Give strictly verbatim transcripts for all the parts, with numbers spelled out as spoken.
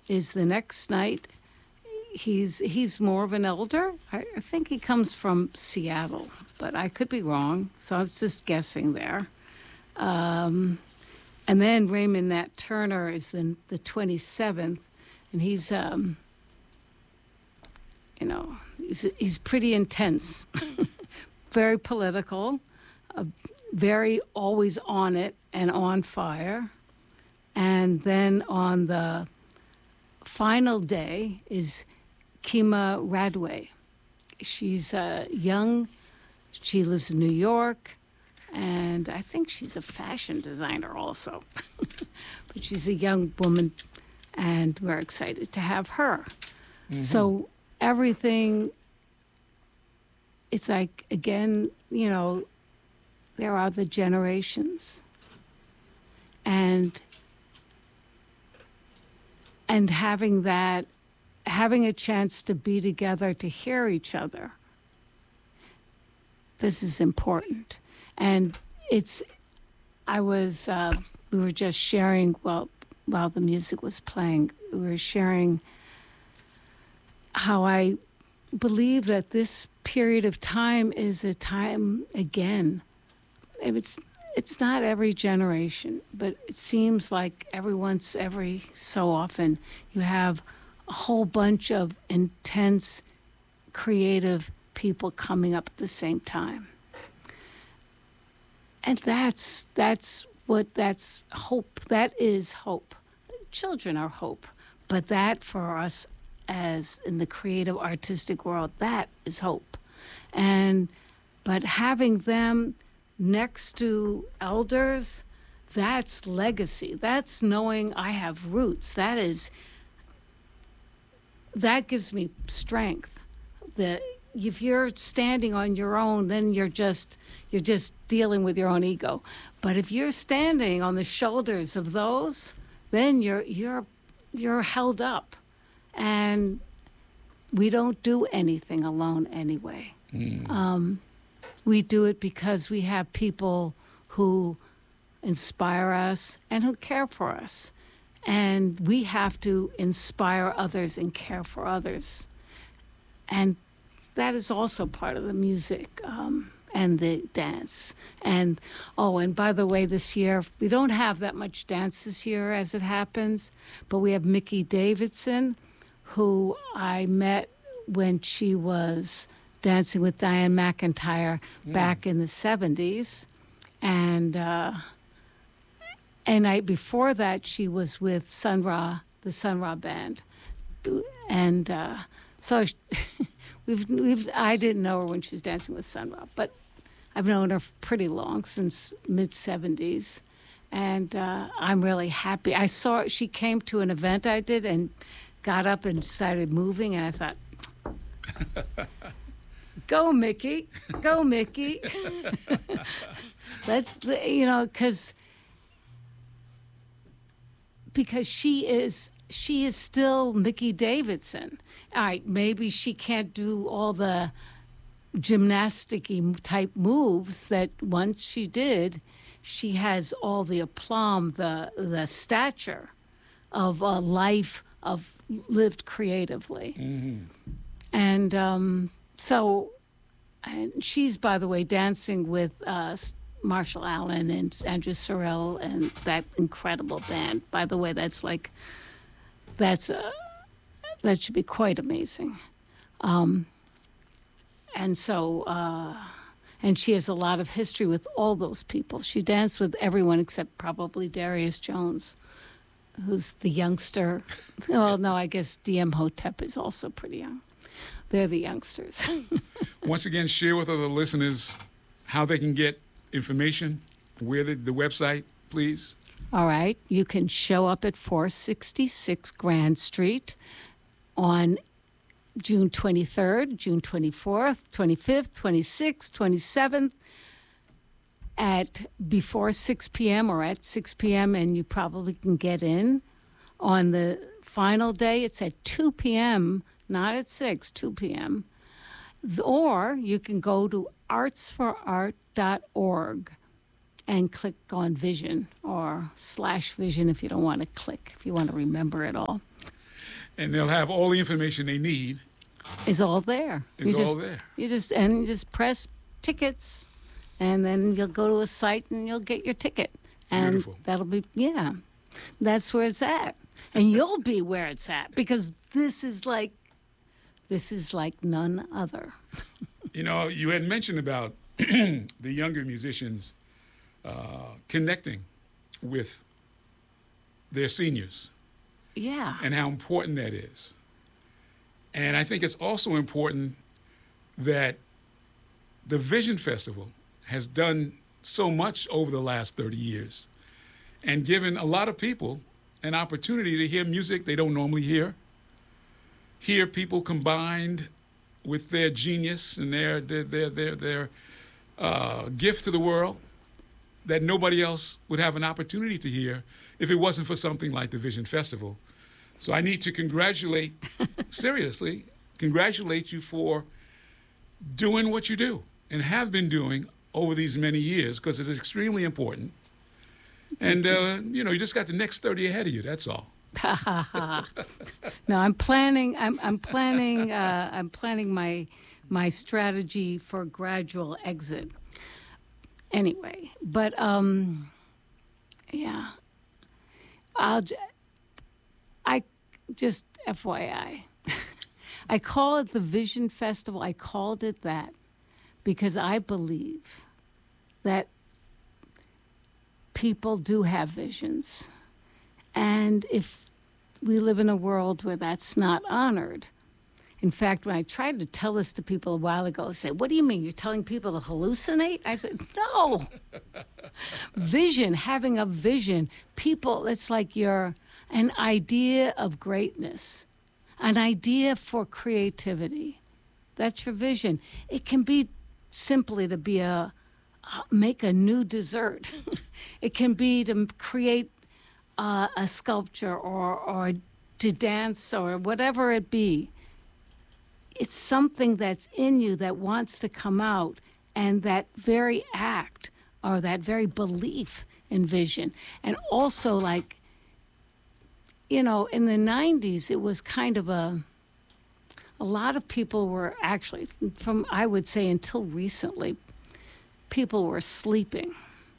is the next night. He's he's more of an elder. I, I think he comes from Seattle, but I could be wrong. So I was just guessing there. Um, and then Raymond Nat Turner is the the twenty-seventh, and he's um, you know he's he's pretty intense, very political, uh, very always on it and on fire. And then on the final day is Kima Radway. She's uh, young. She lives in New York, and I think she's a fashion designer also. But she's a young woman, and we're excited to have her. Mm-hmm. So everything, it's like, again, you know, there are the generations. And and having that, having a chance to be together, to hear each other, this is important. And it's, I was, uh, we were just sharing, while, while the music was playing, we were sharing how I believe that this period of time is a time, again, it's, it's not every generation, but it seems like every once, every so often, you have a whole bunch of intense, creative people coming up at the same time. And that's that's what that's hope. That is hope. Children are hope. But that for us as in the creative artistic world, that is hope. And but having them next to elders, that's legacy. That's knowing I have roots. That is, that gives me strength. The, if you're standing on your own, then you're just, you're just dealing with your own ego. But if you're standing on the shoulders of those, then you're, you're, you're held up. And we don't do anything alone anyway. Mm. Um, We do it because we have people who inspire us and who care for us. And we have to inspire others and care for others. And that is also part of the music um, and the dance. And, oh, and by the way, this year, we don't have that much dance this year as it happens, but we have Mickey Davidson, who I met when she was dancing with Diane McIntyre mm. back in the seventies. And uh, and I before that, she was with Sun Ra, the Sun Ra Band. And uh, so we've, we've, I didn't know her when she was dancing with Sun Ra, but I've known her pretty long, since mid-seventies. And uh, I'm really happy. I saw, she came to an event I did and got up and started moving, and I thought, go, Mickey. Go, Mickey. Let's, you know, because because she is she is still Mickey Davidson. All right, maybe she can't do all the gymnastic-y type moves that once she did. She has all the aplomb, the the stature of a life of lived creatively. Mm-hmm. And um, so, and she's, by the way, dancing with uh, Marshall Allen and Andrew Sorrell and that incredible band. By the way, that's like, that's uh, that should be quite amazing. Um, and so, uh, and she has a lot of history with all those people. She danced with everyone except probably Darius Jones, who's the youngster. Well, no, I guess D M Hotep is also pretty young. They're the youngsters. Once again, share with other listeners how they can get information, where the, the website, please. All right. You can show up at four sixty-six Grand Street on June twenty-third, June twenty-fourth, twenty-fifth, twenty-sixth, twenty-seventh at before six p.m. or at six p.m., and you probably can get in. On the final day, it's at two p.m., not at six, two p.m. Or you can go to arts for art dot org and click on Vision, or slash Vision if you don't want to click, if you want to remember it all. and they'll have all the information they need. It's all there. It's you all just, there. You just and you just press tickets, and then you'll go to a site and you'll get your ticket, and Beautiful. that'll be yeah, that's where it's at, and you'll be where it's at because this is like, this is like none other. You know, you had mentioned about the younger musicians uh, connecting with their seniors. Yeah. And how important that is. And I think it's also important that the Vision Festival has done so much over the last thirty years and given a lot of people an opportunity to hear music they don't normally hear, hear people combined with their genius and their, their, their, their, their uh, gift to the world that nobody else would have an opportunity to hear if it wasn't for something like the Vision Festival. So I need to congratulate, seriously, congratulate you for doing what you do and have been doing over these many years because it's extremely important. And, uh, you know, you just got the next thirty ahead of you, that's all. No, I'm planning, I'm, I'm planning, uh, I'm planning my, my strategy for gradual exit. Anyway, but, um, yeah, I'll, j- I just F Y I, I call it the Vision Festival. I called it that because I believe that people do have visions. And if we live in a world where that's not honored, in fact, when I tried to tell this to people a while ago, they said, what do you mean? You're telling people to hallucinate? I said, no. Vision, having a vision. People, it's like you're an idea of greatness, an idea for creativity. That's your vision. It can be simply to be a, make a new dessert. It can be to create uh, a sculpture or, or to dance or whatever it be. It's something that's in you that wants to come out, and that very act or that very belief in vision. And also, like, you know, in the nineties, it was kind of a, a lot of people were actually, from, I would say until recently, people were sleeping.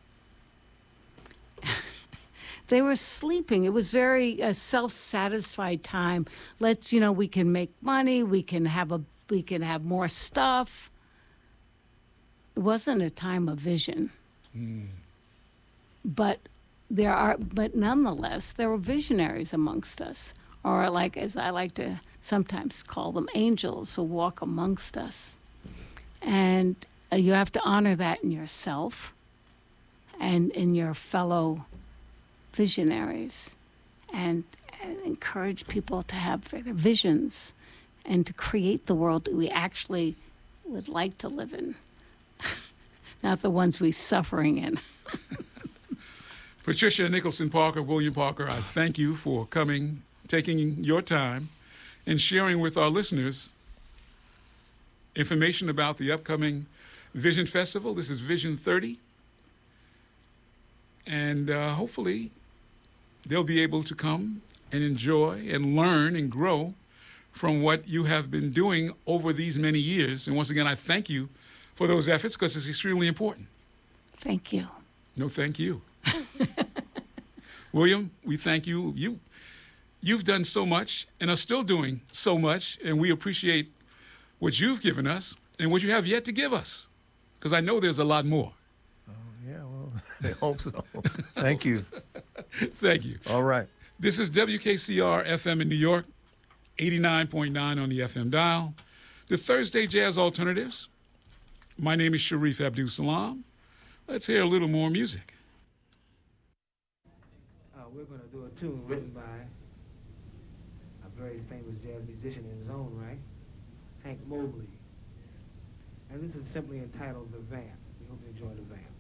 They were sleeping. It was very uh, self-satisfied time. Let's, you know, we can make money. We can have a, we can have more stuff. It wasn't a time of vision. Mm. But there are, but nonetheless, there were visionaries amongst us, or like, as I like to sometimes call them, angels who walk amongst us. And uh, you have to honor that in yourself and in your fellow visionaries, and, and encourage people to have visions and to create the world that we actually would like to live in, not the ones we're suffering in. Patricia Nicholson Parker, William Parker, I thank you for coming, taking your time, and sharing with our listeners information about the upcoming Vision Festival. This is Vision thirty. And uh, hopefully they'll be able to come and enjoy and learn and grow from what you have been doing over these many years. And once again, I thank you for those efforts because it's extremely important. Thank you. No, thank you. William, we thank you. You, you've done so much and are still doing so much, and we appreciate what you've given us and what you have yet to give us, because I know there's a lot more. Oh, yeah, well, I hope so. Thank you. Thank you. All right. This is W K C R F M in New York, eighty-nine point nine on the F M dial, the Thursday Jazz Alternatives. My name is Sharif Abdul-Salam. Let's hear a little more music. Uh, we're going to do a tune written by a very famous jazz musician in his own right, Hank Mobley. And this is simply entitled The Vamp. We hope you enjoy The Vamp.